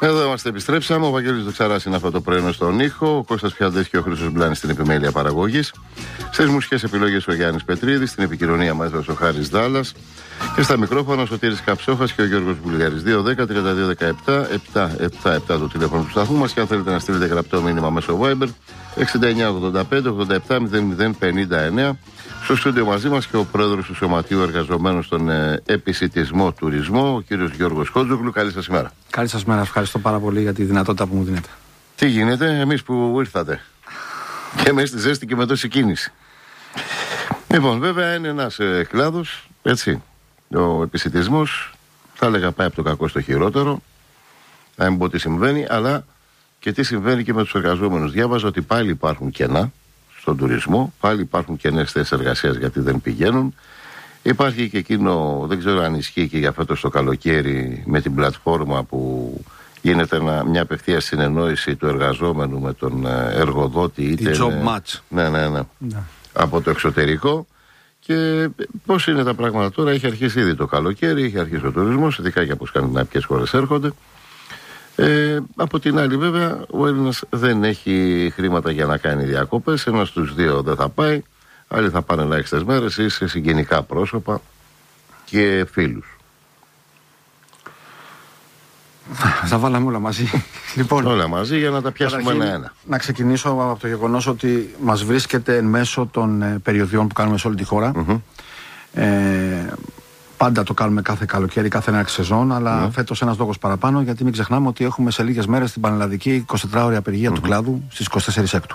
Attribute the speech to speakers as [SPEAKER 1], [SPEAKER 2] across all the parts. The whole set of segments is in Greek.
[SPEAKER 1] Εδώ είμαστε, επιστρέψαμε. Ο Βαγγέλης Δοξαράς είναι αυτό το πρωινό στον ήχο. Ο Κώστας Πιαντές και ο Χρήστος Μπλάνης στην επιμέλεια παραγωγής. Στις μουσικές επιλογές ο Γιάννης Πετρίδης. Στην επικοινωνία μας ο Χάρης Δάλλας. Και στα μικρόφωνα ο Σωτήρης Καψόχας και ο Γιώργος Βουλγαρής. 2-10-32-17-7-7-7 το τηλέφωνο του σταθμού μας. Και αν θέλετε να στείλετε γραπτό μήνυμα μέσω Viber 69-85-87-00-59. Στο στούντιο μαζί μας και ο πρόεδρος του Σωματείου Εργαζομένων στον Επισιτισμό Τουρισμό, ο κύριος Γιώργος Χότζογλου. Καλή σας ημέρα.
[SPEAKER 2] Καλή σας μέρα. Ευχαριστώ πάρα πολύ για τη δυνατότητα που μου δίνετε.
[SPEAKER 1] Τι γίνεται, εμείς που ήρθατε. Και με στη ζέστη και με τόση κίνηση. Λοιπόν, βέβαια είναι ένας κλάδος, έτσι. Ο επισιτισμός, θα έλεγα, πάει από το κακό στο χειρότερο. Θα μην πω τι συμβαίνει, αλλά και τι συμβαίνει και με τους εργαζόμενους. Διάβαζα ότι πάλι υπάρχουν κενά στον τουρισμό, πάλι υπάρχουν κενές θέσεις εργασίας γιατί δεν πηγαίνουν. Υπάρχει και εκείνο, δεν ξέρω αν ισχύει και για φέτος το καλοκαίρι, με την πλατφόρμα που γίνεται μια απευθείας συνεννόηση του εργαζόμενου με τον εργοδότη.
[SPEAKER 2] Η job match.
[SPEAKER 1] Ναι. Από το εξωτερικό. Και πώς είναι τα πράγματα τώρα, έχει αρχίσει ήδη το καλοκαίρι, έχει αρχίσει ο τουρισμός, ειδικά για από σκανδιναβικές χώρες έρχονται. Από την άλλη, βέβαια, ο Έλληνας δεν έχει χρήματα για να κάνει διακόπες. Ένας στους δύο δεν θα πάει. Άλλοι θα πάνε ελάχιστες μέρες ή σε συγγενικά πρόσωπα και φίλους.
[SPEAKER 2] Θα βάλαμε όλα μαζί. Λοιπόν,
[SPEAKER 1] όλα μαζί για να τα πιάσουμε ένα-ένα.
[SPEAKER 2] Να ξεκινήσω από το γεγονός ότι μας βρίσκεται εν μέσω των περιοδιών που κάνουμε σε όλη τη χώρα. Πάντα το κάνουμε κάθε καλοκαίρι, κάθε έναρξη σεζόν, αλλά φέτος ένας λόγος παραπάνω, γιατί μην ξεχνάμε ότι έχουμε σε λίγες μέρες την πανελλαδική 24ωρη απεργία του κλάδου στις 24 Έκτου.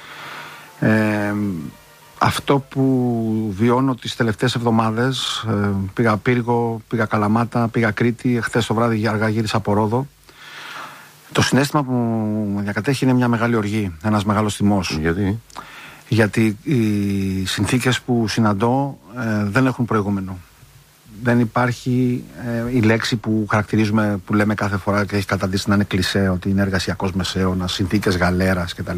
[SPEAKER 2] Αυτό που βιώνω τις τελευταίες εβδομάδες, πήγα Πύργο, πήγα Καλαμάτα, πήγα Κρήτη, χθες το βράδυ αργά γύρισα από Ρόδο. Το συναίσθημα που με διακατέχει είναι μια μεγάλη οργή, ένας μεγάλος θυμός. Γιατί οι συνθήκες που συναντώ δεν έχουν προηγούμενο. Δεν υπάρχει η λέξη που χαρακτηρίζουμε, που λέμε κάθε φορά και έχει καταντήσει να είναι κλισέ, ότι είναι εργασιακός μεσαίωνας, συνθήκες γαλέρας κτλ.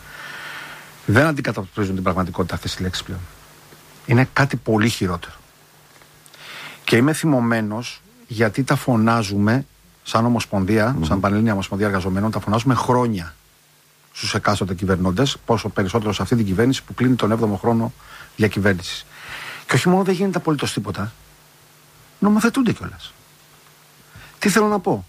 [SPEAKER 2] Δεν αντικατοπτρίζουν την πραγματικότητα αυτές οι λέξεις πλέον. Είναι κάτι πολύ χειρότερο. Και είμαι θυμωμένος γιατί τα φωνάζουμε σαν Ομοσπονδία, σαν Πανελλήνια Ομοσπονδία Εργαζομένων, τα φωνάζουμε χρόνια στους εκάστοτε κυβερνώντες, πόσο περισσότερο σε αυτή την κυβέρνηση που κλείνει τον 7ο χρόνο διακυβέρνησης. Και όχι μόνο δεν γίνεται απολύτως τίποτα, νομοθετούνται κιόλας. Τι θέλω να πω.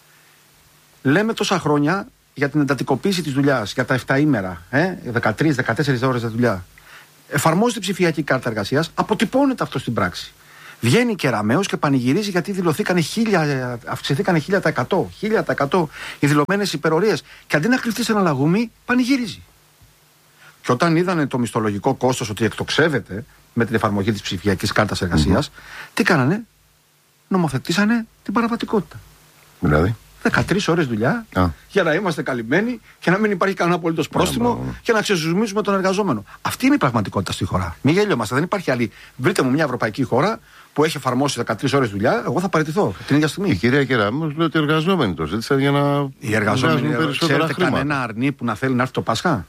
[SPEAKER 2] Λέμε τόσα χρόνια για την εντατικοποίηση της δουλειάς, για τα 7 ημέρα, 13-14 ώρες de δουλειά. Εφαρμόζεται η ψηφιακή κάρτα εργασίας, αποτυπώνεται αυτό στην πράξη. Βγαίνει Κεραμέως και πανηγυρίζει γιατί αυξηθήκανε 1000% οι δηλωμένες υπερορίες. Και αντί να κρυφτεί σε ένα λαγούμι, πανηγυρίζει. Και όταν είδανε το μισθολογικό κόστος ότι εκτοξεύεται με την εφαρμογή της ψηφιακής κάρτας εργασίας, τι κάνανε? Νομοθετήσανε την παραβατικότητα.
[SPEAKER 1] Δηλαδή
[SPEAKER 2] 13 ώρες δουλειά για να είμαστε καλυμμένοι και να μην υπάρχει κανένα απολύτως πρόστιμο και να ξεζουμίζουμε τον εργαζόμενο. Αυτή είναι η πραγματικότητα στη χώρα. Μην γελιόμαστε, δεν υπάρχει άλλη. Βρείτε μου μια ευρωπαϊκή χώρα που έχει εφαρμόσει 13 ώρες δουλειά, εγώ θα παραιτηθώ την ίδια στιγμή.
[SPEAKER 1] Η κυρία Κεραμέως λέει ότι οι εργαζόμενοι το ζήτησαν για να.
[SPEAKER 2] Οι εργαζόμενοι
[SPEAKER 1] περισσότερα χρήματα.
[SPEAKER 2] Κανένα αρνί που να θέλει να έρθει το Πάσχα.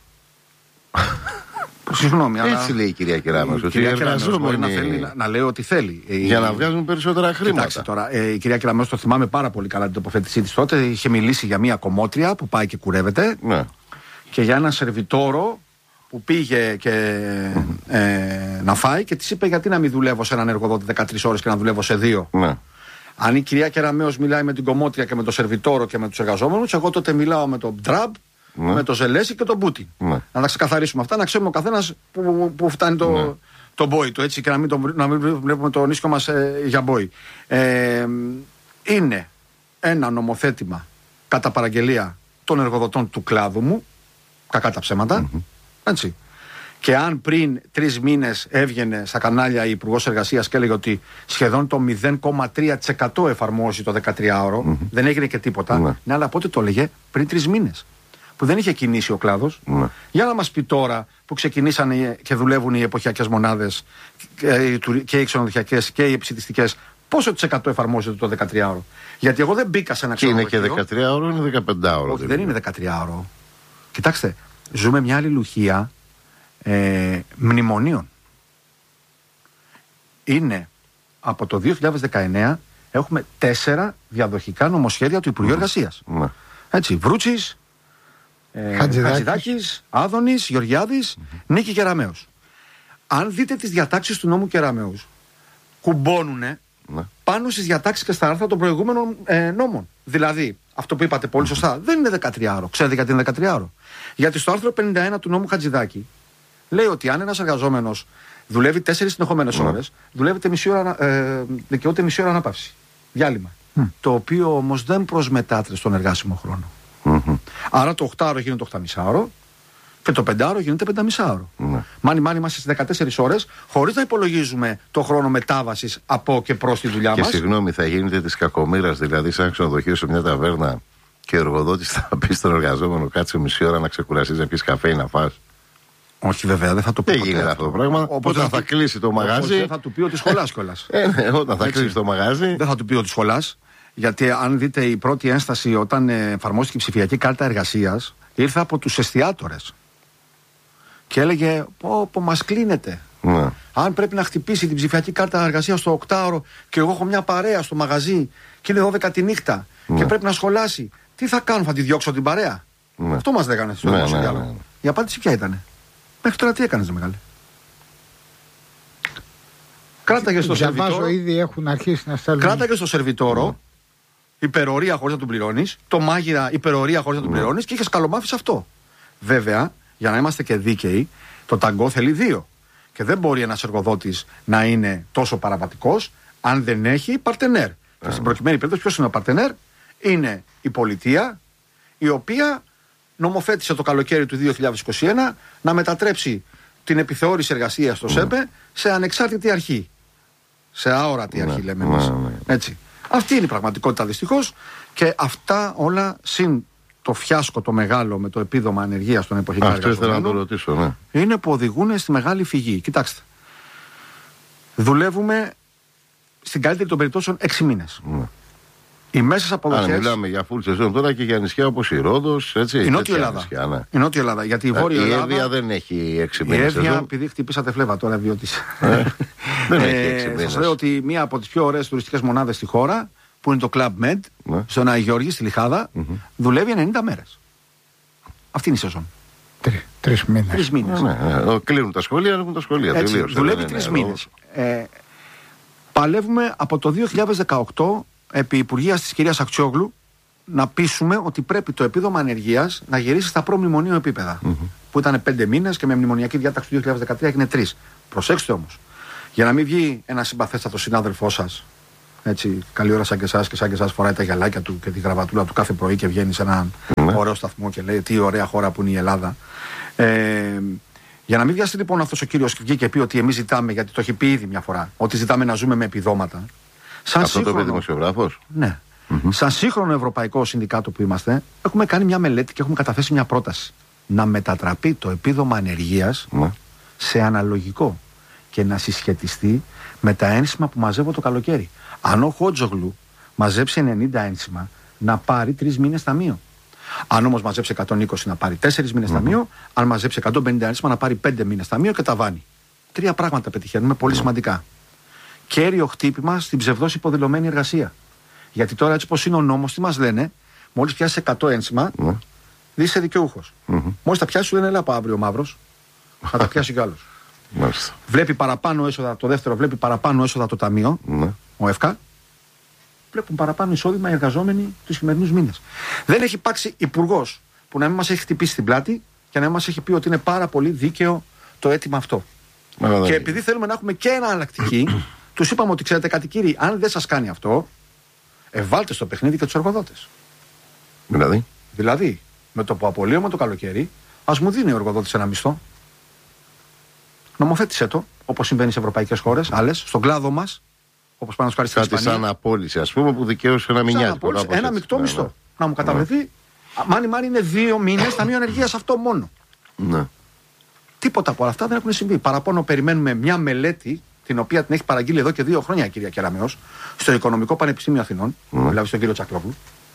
[SPEAKER 2] Συγγνώμη, αλλά.
[SPEAKER 1] Έτσι λέει η κυρία Κεραμέως.
[SPEAKER 2] Η κυρία Κεραμέως μπορεί να θέλει να λέει ό,τι θέλει.
[SPEAKER 1] Για να βγάζουν περισσότερα χρήματα.
[SPEAKER 2] Κοιτάξτε τώρα, η κυρία Κεραμέως, το θυμάμαι πάρα πολύ καλά την τοποθέτησή της τότε. Είχε μιλήσει για μια κομμότρια που πάει και κουρεύεται.
[SPEAKER 1] Ναι.
[SPEAKER 2] Και για ένα σερβιτόρο που πήγε και να φάει και της είπε: γιατί να μην δουλεύω σε έναν εργοδότη 13 ώρες και να δουλεύω σε 2.
[SPEAKER 1] Ναι.
[SPEAKER 2] Αν η κυρία Κεραμέως μιλάει με την κομμότρια και με τον σερβιτόρο και με τους εργαζόμενους, εγώ τότε μιλάω με τον Μπτραμπ. Ναι. Με το Ζελέση και τον Πούτιν. Ναι. Να τα ξεκαθαρίσουμε αυτά, να ξέρουμε ο καθένας που φτάνει το μπόι του, έτσι, και να μην βλέπουμε το νίσκο μας για μπόι. Είναι ένα νομοθέτημα κατά παραγγελία των εργοδοτών του κλάδου μου, κακά τα ψέματα, έτσι. Και αν πριν 3 μήνες έβγαινε στα κανάλια η Υπουργός Εργασίας και έλεγε ότι σχεδόν το 0,3% εφαρμόζει το 13ωρο, δεν έγινε και τίποτα. Ναι, αλλά πότε το έλεγε? Πριν 3 μήνες. Που δεν είχε κινήσει ο κλάδος. Για να μας πει τώρα που ξεκινήσαν και δουλεύουν οι εποχιακές μονάδες και οι ξενοδοχειακές και οι επισιτιστικές, πόσο % εφαρμόζεται το 13ωρο? Γιατί εγώ δεν μπήκα σε ένα ξενοδοχείο.
[SPEAKER 1] Είναι και 13ωρο, είναι 15ωρο.
[SPEAKER 2] Όχι, δεν είναι 13ωρο. Κοιτάξτε, ζούμε μια αλληλουχία μνημονίων. Είναι από το 2019 έχουμε 4 διαδοχικά νομοσχέδια του Υπουργείου Εργασίας. Έτσι, Βρούτσης, Χατζηδάκης, Άδωνης, Γεωργιάδης, Νίκη Κεραμέως. Αν δείτε τις διατάξεις του νόμου Κεραμέως, κουμπώνουνε πάνω στις διατάξεις και στα άρθρα των προηγούμενων νόμων. Δηλαδή, αυτό που είπατε πολύ σωστά, δεν είναι 13ωρο. Ξέρετε γιατί είναι 13ωρο? Γιατί στο άρθρο 51 του νόμου Χατζηδάκη λέει ότι αν ένας εργαζόμενος δουλεύει 4 συνεχόμενες ώρες, δικαιούται μισή ώρα ανάπαυση. Διάλειμμα. Το οποίο όμως δεν προσμετάται στον εργάσιμο χρόνο. Άρα το 8ωρο γίνεται 8,5ωρο και το 5ωρο γίνεται 5,5ωρο. Μάνι είμαστε στις 14 ώρες, χωρίς να υπολογίζουμε το χρόνο μετάβασης από και προς τη δουλειά μας.
[SPEAKER 1] Και συγγνώμη, θα γίνεται της κακομοίρας, δηλαδή σαν ξενοδοχείο σε μια ταβέρνα και ο εργοδότης θα πει στον εργαζόμενο κάτσε μισή ώρα να ξεκουραστείς, να πεις καφέ ή να φας?
[SPEAKER 2] Όχι, βέβαια, δεν θα το πει.
[SPEAKER 1] Δεν γίνεται αυτό το πράγμα. Όταν θα κλείσει το μαγάζι.
[SPEAKER 2] Δεν θα του πει ότι σχολάς κιόλας.
[SPEAKER 1] Όταν θα κλείσει το μαγάζι.
[SPEAKER 2] Δεν θα του πει ότι σχολάς. Γιατί αν δείτε η πρώτη ένσταση όταν εφαρμόστηκε η ψηφιακή κάρτα εργασίας, ήρθε από τους εστιατόρες. Και έλεγε: Πω, μας κλείνετε.
[SPEAKER 1] Ναι.
[SPEAKER 2] Αν πρέπει να χτυπήσει την ψηφιακή κάρτα εργασίας στο 8ωρο και εγώ έχω μια παρέα στο μαγαζί και είναι 12 τη νύχτα και πρέπει να σχολάσει, τι θα κάνω, θα τη διώξω την παρέα? Αυτό μας λέγανε στο δημόσιο διάλογο. Η απάντηση ποια ήτανε? Μέχρι τώρα τι έκανες, μεγάλη? Κράταγε στο σερβιτόρο.
[SPEAKER 3] Ήδη έχουν αρχίσει να στέλνουν.
[SPEAKER 2] Κράταγε στο σερβιτόρο υπερορία χωρίς να τον πληρώνεις, το μάγειρα υπερορία χωρίς να τον πληρώνεις και είχες καλομάθει σε αυτό. Βέβαια, για να είμαστε και δίκαιοι, το ταγκό θέλει 2. Και δεν μπορεί ένας εργοδότης να είναι τόσο παραβατικός αν δεν έχει παρτενέρ. Και στην προκειμένη περίπτωση, ποιος είναι ο παρτενέρ? Είναι η πολιτεία, η οποία νομοθέτησε το καλοκαίρι του 2021 να μετατρέψει την επιθεώρηση εργασίας στο ΣΕΠΕ σε ανεξάρτητη αρχή. Σε αόρατη αρχή, λέμε εμείς. Έτσι. Αυτή είναι η πραγματικότητα, δυστυχώς, και αυτά όλα συν το φιάσκο το μεγάλο με το επίδομα ανεργίας των εποχικών εργαζομένων.
[SPEAKER 1] Αυτό ήθελα να το ρωτήσω, ναι.
[SPEAKER 2] Είναι που οδηγούν στη μεγάλη φυγή. Κοιτάξτε. Δουλεύουμε στην καλύτερη των περιπτώσεων 6 μήνες. Οι μέσες αποδοχές.
[SPEAKER 1] Μιλάμε για full σεζόν τώρα και για νησιά όπως η Ρόδος, έτσι.
[SPEAKER 2] Η Νότια Ελλάδα.
[SPEAKER 1] Νησιά, ναι.
[SPEAKER 2] Η Νότια Ελλάδα. Γιατί η Βόρεια Ελλάδα.
[SPEAKER 1] Η Εύβοια δεν έχει 6 μήνες.
[SPEAKER 2] Η Εύβοια, επειδή χτυπήσατε φλέβα τώρα, διότι.
[SPEAKER 1] Δεν έχει 6 μήνες.
[SPEAKER 2] Σας λέω ότι μία από τις πιο ωραίες τουριστικές μονάδες στη χώρα, που είναι το Club Med, στον Αγιώργη, στη Λιχάδα, δουλεύει 90 μέρες. Αυτή είναι η σεζόν.
[SPEAKER 3] 3 μήνες.
[SPEAKER 1] Κλείνουν τα σχολεία, ανοίγουν τα σχολεία.
[SPEAKER 2] Δουλεύει 3 μήνες. Παλεύουμε από το 2018 επί υπουργείας της κυρίας Αξιόγλου να πείσουμε ότι πρέπει το επίδομα ανεργίας να γυρίσει στα προμνημονίου επίπεδα. Που ήταν 5 μήνες και με μνημονιακή διάταξη του 2013 έγινε 3. Προσέξτε όμως, για να μην βγει ένα συμπαθέστατο συνάδελφό σας, έτσι, καλή ώρα σαν και εσάς φοράει τα γυαλάκια του και τη γραβατούλα του κάθε πρωί και βγαίνει σε έναν ωραίο σταθμό και λέει τι ωραία χώρα που είναι η Ελλάδα. Για να μην βιαστεί λοιπόν αυτός ο κύριος και βγει και πει ότι εμείς ζητάμε, γιατί το έχει πει ήδη μια φορά, ότι ζητάμε να ζούμε με επιδόματα.
[SPEAKER 1] Αυτό το είπε δημοσιογράφος.
[SPEAKER 2] Ναι. Σαν σύγχρονο ευρωπαϊκό συνδικάτο που είμαστε, έχουμε κάνει μια μελέτη και έχουμε καταθέσει μια πρόταση. Να μετατραπεί το επίδομα ανεργίας σε αναλογικό και να συσχετιστεί με τα ένσημα που μαζεύω το καλοκαίρι. Αν ο Χότζογλου μαζέψει 90 ένσημα, να πάρει 3 μήνες ταμείο. Αν όμως μαζέψει 120, να πάρει 4 μήνες ταμείο. Αν μαζέψει 150 ένσημα, να πάρει 5 μήνες ταμείο και ταβάνι. 3 πράγματα πετυχαίνουμε πολύ σημαντικά. Κέριο χτύπημα στην ψευδώς υποδηλωμένη εργασία. Γιατί τώρα, έτσι πως είναι ο νόμος, τι μας λένε, μόλις πιάσει 100 ένσημα, είσαι δικαιούχος. Μόλις τα πιάσει, σου λένε, έλα από αύριο μαύρος, θα τα πιάσει κι άλλος. Βλέπει παραπάνω έσοδα, το δεύτερο βλέπει παραπάνω έσοδα το ταμείο, ο ΕΦΚΑ. Βλέπουν παραπάνω εισόδημα οι εργαζόμενοι τους σημερινούς μήνες. Δεν έχει υπάρξει υπουργός που να μην μας έχει χτυπήσει την πλάτη και να μην μας έχει πει ότι είναι πάρα πολύ δίκαιο το αίτημα αυτό. Και επειδή θέλουμε να έχουμε και ένα εναλλακτική, τους είπαμε ότι ξέρετε κάτι κύριοι, αν δεν σας κάνει αυτό, βάλτε στο παιχνίδι και τους εργοδότες. Δηλαδή, με το που απολύουμε το καλοκαίρι, ας μου δίνει ο εργοδότης ένα μισθό. Νομοθέτησε το, όπως συμβαίνει σε ευρωπαϊκές χώρες, άλλες, στον κλάδο μας, όπως πάνε να σου κάνει
[SPEAKER 1] κάτι σαν απόλυση, ας πούμε, που δικαίωσε να μην νοιάζει.
[SPEAKER 2] Ένα μεικτό μισθό. Να μου καταβληθεί. Μάνι είναι 2 μήνες ταμείο ανεργίας αυτό μόνο. Τίποτα από όλα αυτά δεν έχουν συμβεί. Παραπάνω περιμένουμε μια μελέτη, την οποία την έχει παραγγείλει εδώ και 2 χρόνια η κυρία Κεραμέως, στο Οικονομικό Πανεπιστήμιο Αθηνών, δηλαδή στον κύριο Τσακλόγλου,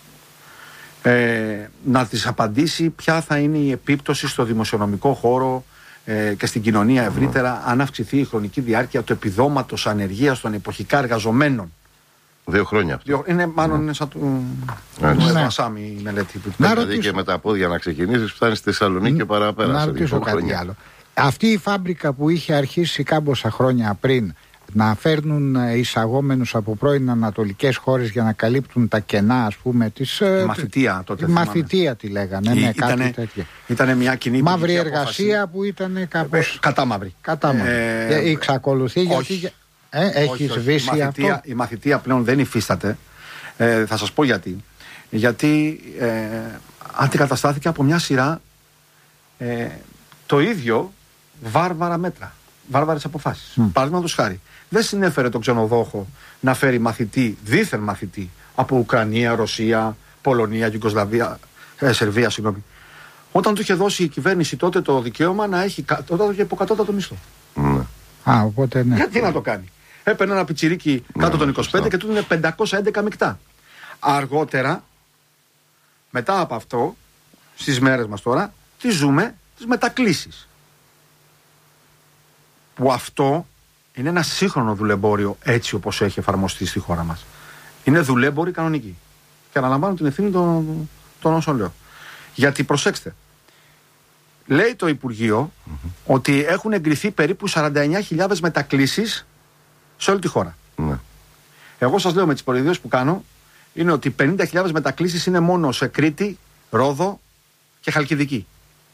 [SPEAKER 2] να της απαντήσει ποια θα είναι η επίπτωση στο δημοσιονομικό χώρο και στην κοινωνία ευρύτερα, αν αυξηθεί η χρονική διάρκεια του επιδόματος ανεργίας των εποχικά εργαζομένων.
[SPEAKER 1] 2 χρόνια αυτό.
[SPEAKER 2] Είναι μάλλον είναι σαν του Ασάμι η μελέτη που
[SPEAKER 1] δηλαδή και με τα πόδια να ξεκινήσεις, φτάνεις στη Θεσσαλονίκη και παραπέρα.
[SPEAKER 3] Να ρωτήσω κάτι άλλο. Αυτή η φάμπρικα που είχε αρχίσει κάμποσα χρόνια πριν να φέρνουν εισαγόμενους από πρώην ανατολικές χώρες για να καλύπτουν τα κενά, ας πούμε, της...
[SPEAKER 2] Μαθητεία τότε.
[SPEAKER 3] Μαθητεία τη λέγανε, ναι, κάτι τέτοιο.
[SPEAKER 2] Ήταν μια κοινή
[SPEAKER 3] μαύρη εργασία που ήταν κάπως...
[SPEAKER 2] Κατά μαύρη.
[SPEAKER 3] Εξακολουθεί γιατί... έχει σβήσει αυτό.
[SPEAKER 2] Η μαθητεία πλέον δεν υφίσταται. Θα σας πω γιατί. Γιατί αντικαταστάθηκε από μια σειρά το ίδιο βάρβαρα μέτρα. Βάρβαρες αποφάσεις. Παραδείγματος χάρη, δεν συνέφερε τον ξενοδόχο να φέρει μαθητή, δίθεν μαθητή, από Ουκρανία, Ρωσία, Πολωνία, Γιουγκοσλαβία, Σερβία, συγγνώμη. Όταν του είχε δώσει η κυβέρνηση τότε το δικαίωμα να έχει τότε είχε υποκατώτατο μισθό.
[SPEAKER 3] Οπότε ναι.
[SPEAKER 2] Γιατί να το κάνει. Έπαιρνε ένα πιτσιρίκι κάτω των 25 και του είναι 511 μεικτά. Αργότερα, μετά από αυτό, στις μέρες μας τώρα, τι ζούμε, τις μετακλήσεις. Που αυτό είναι ένα σύγχρονο δουλεμπόριο έτσι όπως έχει εφαρμοστεί στη χώρα μας. Είναι δουλέμποροι κανονικοί. Και αναλαμβάνω την ευθύνη των όσων λέω. Γιατί προσέξτε, λέει το Υπουργείο ότι έχουν εγκριθεί περίπου 49.000 μετακλήσεις σε όλη τη χώρα. Εγώ σας λέω με τις προειδείες που κάνω είναι ότι 50.000 μετακλήσεις είναι μόνο σε Κρήτη, Ρόδο και Χαλκιδική.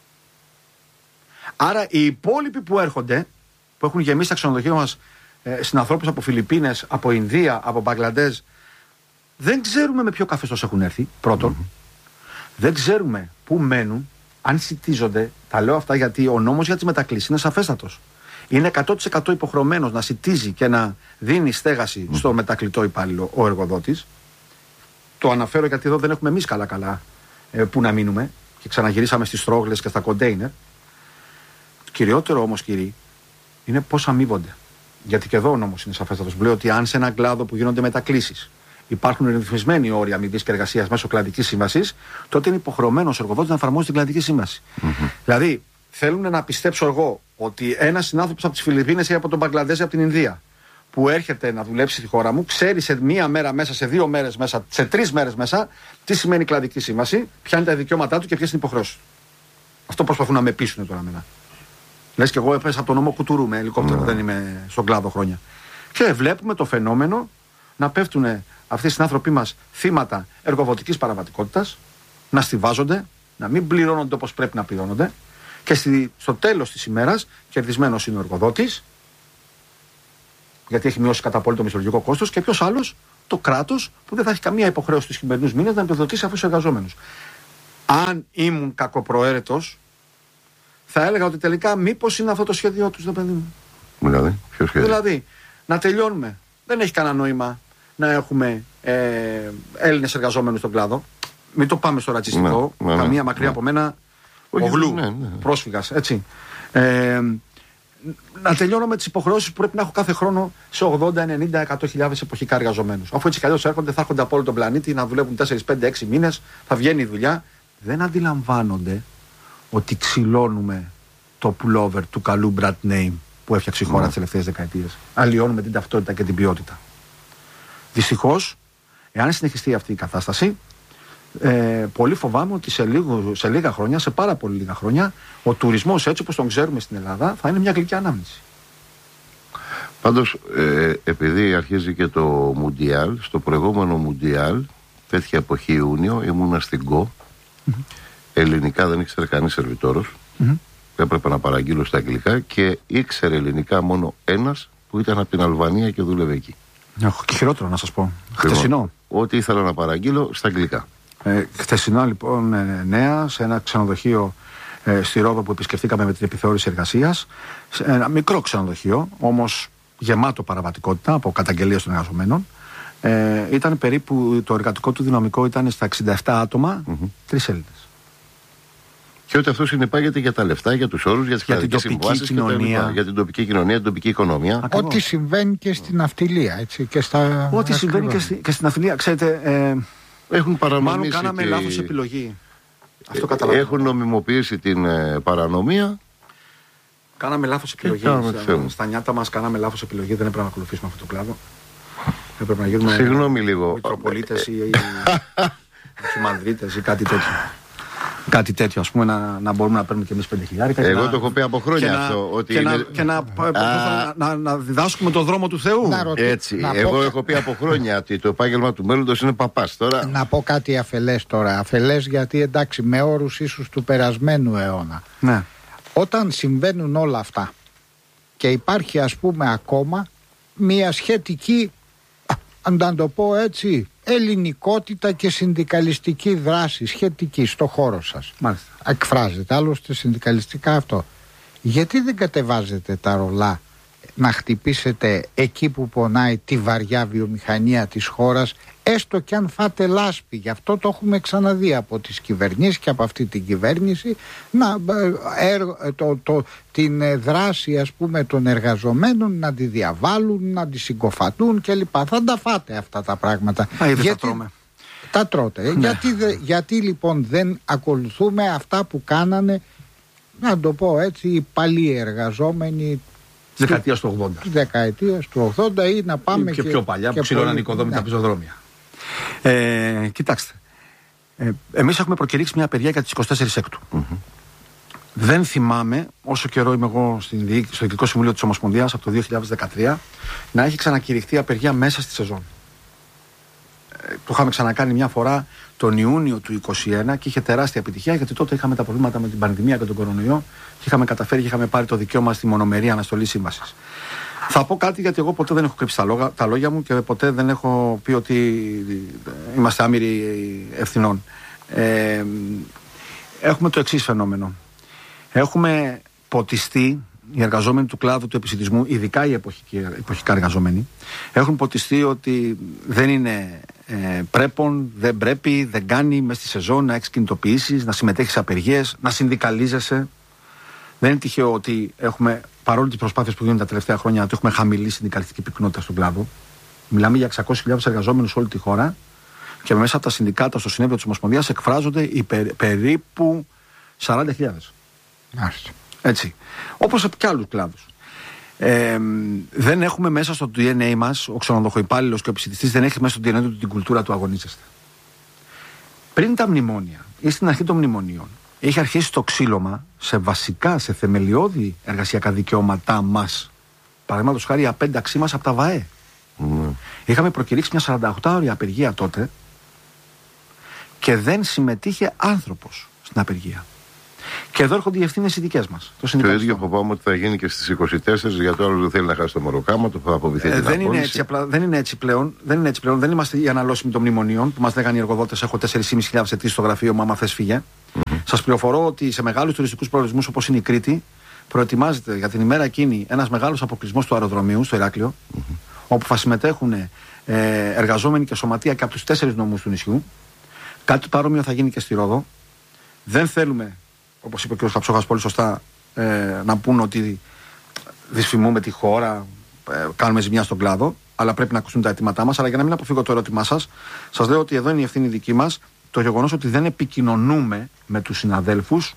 [SPEAKER 2] Άρα οι υπόλοιποι που έρχονται, που έχουν γεμίσει τα ξενοδοχεία μας συνανθρώπους από Φιλιππίνες, από Ινδία, από Μπαγκλαντές, δεν ξέρουμε με ποιο καθεστώς έχουν έρθει, πρώτον. Δεν ξέρουμε πού μένουν, αν σιτίζονται. Τα λέω αυτά γιατί ο νόμος για τις μετακλήσεις είναι σαφέστατος. Είναι 100% υποχρεωμένος να σιτίζει και να δίνει στέγαση στο μετακλητό υπάλληλο ο εργοδότης. Το αναφέρω γιατί εδώ δεν έχουμε εμείς καλά που να μείνουμε και ξαναγυρίσαμε στις τρόγλες και στα κοντέινερ. Το κυριότερο όμως, κύριοι, είναι πώς αμείβονται. Γιατί και εδώ ο νόμος είναι σαφέστατος. Λέει ότι αν σε έναν κλάδο που γίνονται μετακλήσεις υπάρχουν ρυθμισμένοι όροι αμοιβής και εργασίας μέσω κλαδικής σύμβασης, τότε είναι υποχρεωμένος ο εργοδότης να εφαρμόζει την κλαδική σύμβαση. Δηλαδή, θέλουν να πιστέψω εγώ ότι ένας συνάνθρωπος από τις Φιλιππίνες ή από τον Μπαγκλαντές ή από την Ινδία που έρχεται να δουλέψει στη χώρα μου, ξέρει σε μία μέρα μέσα, σε 2 μέρες μέσα, σε 3 μέρες μέσα, τι σημαίνει κλαδική σύμβαση, ποια είναι τα δικαιώματά του και ποιες είναι οι υποχρεώσεις του. Αυτό προσπαθούν να με πείσουν τώρα μένα. Λες και εγώ έπεσα από τον νόμο κουτουρού με ελικόπτερο, δεν είμαι στον κλάδο χρόνια. Και βλέπουμε το φαινόμενο να πέφτουν αυτοί οι συνάνθρωποι μας θύματα εργοδοτικής παραβατικότητας, να στιβάζονται, να μην πληρώνονται όπως πρέπει να πληρώνονται και στο τέλος της ημέρας κερδισμένος είναι ο εργοδότης, γιατί έχει μειώσει κατά πολύ το μισθολογικό κόστος, και ποιος άλλος, το κράτος, που δεν θα έχει καμία υποχρέωση στους χειμερινούς μήνες να επιδοτήσει αυτούς τους εργαζόμενους. Αν ήμουν κακοπροαίρετος, θα έλεγα ότι τελικά μήπως είναι αυτό το σχέδιό τους, παιδί μου.
[SPEAKER 1] Δηλαδή, ποιο σχέδιο?
[SPEAKER 2] Δηλαδή, να τελειώνουμε. Δεν έχει κανένα νόημα να έχουμε Έλληνες εργαζόμενους στον κλάδο. Μην το πάμε στο ρατσιστικό. Καμία μακριά από μένα. Ογλού. Πρόσφυγας, έτσι. Να τελειώνω με τις υποχρεώσεις που πρέπει να έχω κάθε χρόνο σε 80, 90, 100.000 εποχικά εργαζομένους. Αφού έτσι κι αλλιώς έρχονται, θα έρχονται από όλο τον πλανήτη να δουλεύουν 4, 5, 6 μήνες, θα βγαίνει η δουλειά. Δεν αντιλαμβάνονται ότι ξυλώνουμε το pullover του καλού brand name που έφτιαξε η χώρα τις τελευταίες δεκαετίες. Αλλοιώνουμε την ταυτότητα και την ποιότητα. Δυστυχώς, εάν συνεχιστεί αυτή η κατάσταση, πολύ φοβάμαι ότι σε λίγα χρόνια, σε πάρα πολύ λίγα χρόνια, ο τουρισμός έτσι όπως τον ξέρουμε στην Ελλάδα θα είναι μια γλυκιά ανάμνηση.
[SPEAKER 1] Πάντως, επειδή αρχίζει και το Μουντιάλ, στο προηγούμενο Μουντιάλ, τέτοια εποχή Ιούνιο, ήμουνα στην ΚΟ. Ελληνικά δεν ήξερε κανείς σερβιτόρος. Έπρεπε να παραγγείλω στα αγγλικά και ήξερε ελληνικά μόνο ένας που ήταν από την Αλβανία και δούλευε εκεί.
[SPEAKER 2] Έχω και χειρότερο να σας πω. Χτεσινό.
[SPEAKER 1] Ό,τι ήθελα να παραγγείλω στα αγγλικά.
[SPEAKER 2] Χτεσινό λοιπόν νέα σε ένα ξενοδοχείο στη Ρόδο που επισκεφτήκαμε με την επιθεώρηση εργασίας. Ένα μικρό ξενοδοχείο, όμως γεμάτο παραβατικότητα από καταγγελίες των εργαζομένων. Ήταν περίπου, το εργατικό του δυναμικό ήταν στα 67 άτομα, 3 Έλληνες.
[SPEAKER 1] Και ότι αυτό συνεπάγεται για τα λεφτά, για τους όρους, για τις κρατικές συμβάσεις, για την τοπική κοινωνία, την τοπική οικονομία.
[SPEAKER 3] Ακριβώς. Ό,τι συμβαίνει και στην ναυτιλία, έτσι, και στα...
[SPEAKER 2] Ό,τι συμβαίνει και στην ναυτιλία, ξέρετε,
[SPEAKER 1] έχουν παρανομήσει.
[SPEAKER 2] Μάλλον κάναμε λάθος επιλογή. Αυτό καταλαβαίνω.
[SPEAKER 1] Έχουν νομιμοποιήσει την παρανομία.
[SPEAKER 2] Κάναμε λάθος επιλογή. Στα νιάτα μας κάναμε λάθος επιλογή. Δεν έπρεπε να ακολουθήσουμε αυτό το κλάδο. Έπρεπε να γίνουμε.
[SPEAKER 1] Συγγνώμη λίγο.
[SPEAKER 2] Μητροπολίτες ή Χιμανδρίτες ή κάτι τέτοιο. Κάτι τέτοιο, ας πούμε, να μπορούμε να παίρνουμε και εμείς 5.000.
[SPEAKER 1] Εγώ το έχω πει από χρόνια αυτό.
[SPEAKER 2] Να διδάσκουμε τον δρόμο του Θεού.
[SPEAKER 1] Έτσι. Εγώ έχω πει από χρόνια ότι το επάγγελμα του μέλλοντος είναι παπάς. Τώρα...
[SPEAKER 3] Να πω κάτι αφελές τώρα. Αφελές γιατί εντάξει, με όρους ίσως του περασμένου αιώνα.
[SPEAKER 2] Ναι.
[SPEAKER 3] Όταν συμβαίνουν όλα αυτά και υπάρχει, ας πούμε, ακόμα μια σχετική, αν το πω έτσι, ελληνικότητα και συνδικαλιστική δράση σχετική στο χώρο σας.
[SPEAKER 2] Μάλιστα.
[SPEAKER 3] Εκφράζεται άλλωστε συνδικαλιστικά αυτό. Γιατί δεν κατεβάζετε τα ρολά να χτυπήσετε εκεί που πονάει τη βαριά βιομηχανία της χώρας, έστω και αν φάτε λάσπη? Γι' αυτό το έχουμε ξαναδεί από τις κυβερνήσεις και από αυτή την κυβέρνηση, την δράση, ας πούμε, των εργαζομένων να τη διαβάλουν, να τη συγκοφατούν κλπ. Θα τα φάτε αυτά τα πράγματα. Τα τρώτε. Ναι. Γιατί λοιπόν δεν ακολουθούμε αυτά που κάνανε, να το πω έτσι, οι παλιοί εργαζόμενοι
[SPEAKER 2] δεκαετίας του 80.
[SPEAKER 3] Δεκαετίας του 80 ή να πάμε
[SPEAKER 2] και πιο παλιά που ξυλώναν οικοδόμοι τα πεζοδρόμια. Κοιτάξτε, εμείς έχουμε προκηρύξει μια απεργία για τις 24 Έκτου. Δεν θυμάμαι, όσο καιρό είμαι εγώ στο Διοικητικό Συμβούλιο της Ομοσπονδίας, από το 2013, να έχει ξανακηρυχθεί απεργία μέσα στη σεζόν. Το είχαμε ξανακάνει μια φορά τον Ιούνιο του 2021 και είχε τεράστια επιτυχία, γιατί τότε είχαμε τα προβλήματα με την πανδημία και τον κορονοϊό και είχαμε καταφέρει και είχαμε πάρει το δικαίωμα στη μονομερή αναστολή σύμβασης. Θα πω κάτι, γιατί εγώ ποτέ δεν έχω κρύψει τα λόγια μου και ποτέ δεν έχω πει ότι είμαστε άμυροι ευθυνών. Έχουμε το εξής φαινόμενο. Έχουμε ποτιστεί οι εργαζόμενοι του κλάδου του επισιτισμού, ειδικά οι εποχικά εργαζόμενοι, έχουν ποτιστεί ότι δεν είναι πρέπον, δεν πρέπει, δεν κάνει μες στη σεζόν να έχεις κινητοποιήσεις, να συμμετέχεις σε απεργίες, να συνδικαλίζεσαι. Δεν είναι τυχαίο ότι έχουμε, παρόλο τις προσπάθειες που γίνουν τα τελευταία χρόνια, ότι έχουμε χαμηλή συνδικαλιστική πυκνότητα στον κλάδο. Μιλάμε για 600.000 εργαζόμενους σε όλη τη χώρα και μέσα από τα συνδικάτα στο συνέδριο της Ομοσπονδίας εκφράζονται περίπου 40.000. Έτσι. Όπως από και άλλους κλάδους. Δεν έχουμε μέσα στο DNA μας, ο ξενοδοχοϊπάλληλος και ο επισιτιστής δεν έχει μέσα στο DNA του την κουλτούρα του αγωνίζεστε. Πριν τα μνημόνια ή στην αρχή των μνημονίων, έχει αρχίσει το ξύλωμα σε βασικά, σε θεμελιώδη εργασιακά δικαιώματά μας. Παραδείγματος χάρη, η απένταξή μας από τα ΒΑΕ. Είχαμε προκηρύξει μια 48ωρη απεργία τότε και δεν συμμετείχε άνθρωπος στην απεργία. Και εδώ έρχονται οι ευθύνες οι δικές μας.
[SPEAKER 1] Το ίδιο φοβάμαι ότι θα γίνει και στις 24, γιατί ο άλλος δεν θέλει να χάσει το μεροκάμα, το θα αποβηθεί την απόλυση.
[SPEAKER 2] Δεν είναι έτσι πλέον. Δεν είμαστε οι αναλώσιμοι των μνημονίων που μας λέγανε οι εργοδότες: έχω 4.500 αιτήσεις στο γραφείο μου, άμα θες φύγε. Σας πληροφορώ ότι σε μεγάλους τουριστικούς προορισμούς όπως είναι η Κρήτη, προετοιμάζεται για την ημέρα εκείνη ένας μεγάλος αποκλεισμός του αεροδρομίου στο Ηράκλειο, όπου θα συμμετέχουν εργαζόμενοι και σωματεία και από τους 4 νομούς του νησιού. Κάτι παρόμοιο θα γίνει και στη Ρόδο. Δεν θέλουμε, όπως είπε ο κ. Καψόχας πολύ σωστά, να πούν ότι δυσφημούμε τη χώρα, κάνουμε ζημιά στον κλάδο, αλλά πρέπει να ακουστούν τα αιτήματά μας. Αλλά για να μην αποφύγω το ερώτημά σας, σας λέω ότι εδώ είναι η ευθύνη δική μας, το γεγονός ότι δεν επικοινωνούμε με τους συναδέλφους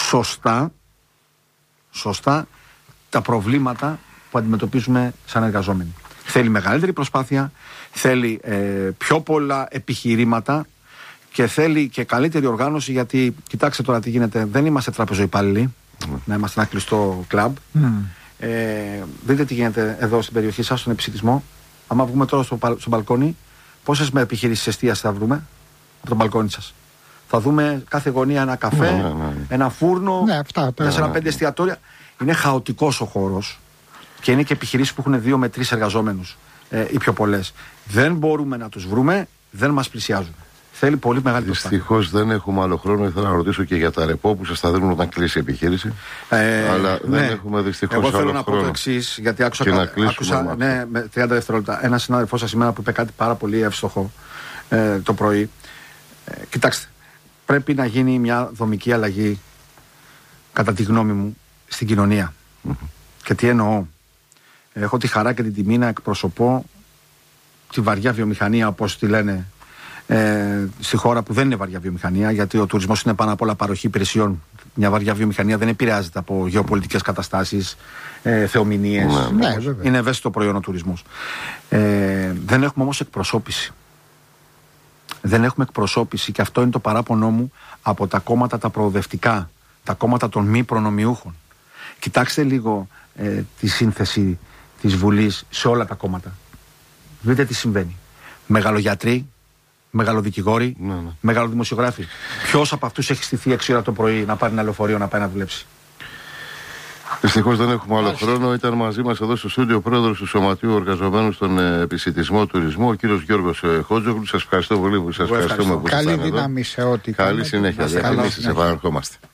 [SPEAKER 2] σωστά τα προβλήματα που αντιμετωπίζουμε σαν εργαζόμενοι. Θέλει μεγαλύτερη προσπάθεια, θέλει πιο πολλά επιχειρήματα και θέλει και καλύτερη οργάνωση, γιατί κοιτάξτε τώρα τι γίνεται. Δεν είμαστε τραπεζοϊπάλληλοι, να είμαστε ένα κλειστό κλαμπ. Δείτε τι γίνεται εδώ στην περιοχή σας, στον επισιτισμό. Άμα βγούμε τώρα στο μπαλκόνι, πόσες με επιχειρήσεις εστίασης θα βρούμε από το μπαλκόνι σας? Θα δούμε κάθε γωνία ένα καφέ, ένα φούρνο, 4-5 εστιατόρια. Είναι χαοτικός ο χώρος και είναι και επιχειρήσεις που έχουν 2 με 3 εργαζόμενους ή πιο πολλές. Δεν μπορούμε να τους βρούμε, δεν μας πλησιάζουν. Θέλει πολύ μεγάλη προσπάθεια.
[SPEAKER 1] Δυστυχώς δεν έχουμε άλλο χρόνο. Ήθελα να ρωτήσω και για τα ρεπό που σας τα δίνουν όταν κλείσει η επιχείρηση. Αλλά δεν έχουμε δυστυχώς άλλο χρόνο.
[SPEAKER 2] Εγώ θέλω να πω το εξής, γιατί άκουσα με 30 δευτερόλεπτα ένα συνάδελφό σας σήμερα που είπε κάτι πάρα πολύ εύστοχο το πρωί. Κοιτάξτε, πρέπει να γίνει μια δομική αλλαγή, κατά τη γνώμη μου, στην κοινωνία. Και τι εννοώ? Έχω τη χαρά και την τιμή να εκπροσωπώ τη βαριά βιομηχανία, όπως τη λένε, στη χώρα που δεν είναι βαριά βιομηχανία, γιατί ο τουρισμός είναι πάνω απ' όλα παροχή υπηρεσιών Μια βαριά βιομηχανία δεν επηρεάζεται από γεωπολιτικές καταστάσεις, θεομηνίες. Είναι ευαίσθητο προϊόν ο τουρισμός. Δεν έχουμε όμως εκπροσώπηση. Δεν έχουμε εκπροσώπηση και αυτό είναι το παράπονό μου από τα κόμματα τα προοδευτικά, τα κόμματα των μη προνομιούχων. Κοιτάξτε λίγο τη σύνθεση της Βουλής σε όλα τα κόμματα. Δείτε τι συμβαίνει. Μεγαλογιατροί, μεγαλοδικηγόροι, μεγαλοδημοσιογράφοι. Ποιος από αυτούς έχει στηθεί 6 ώρα το πρωί να πάρει ένα λεωφορείο να πάει να δουλέψει?
[SPEAKER 1] Δυστυχώς δεν έχουμε άλλο χρόνο. Ήταν μαζί μας εδώ στο στούντιο ο πρόεδρος του Σωματείου Εργαζομένων στον Επισιτισμό Τουρισμού, ο κύριος Γιώργος Χότζογλου. Σας ευχαριστώ πολύ που σας ευχαριστούμε που ήσασταν εδώ.
[SPEAKER 3] Καλή δύναμη σε ό,τι
[SPEAKER 1] Καλή συνέχεια. Διαφημίσεις, επαναρχόμαστε.